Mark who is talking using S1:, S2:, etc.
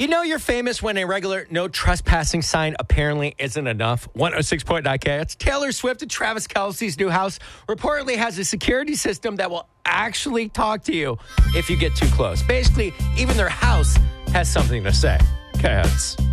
S1: You know you're famous when a regular no trespassing sign apparently isn't enough. 106.9 KX. Taylor Swift and Travis Kelce's new house reportedly has a security system that will actually talk to you if you get too close. Basically, even their house has something to say. KX.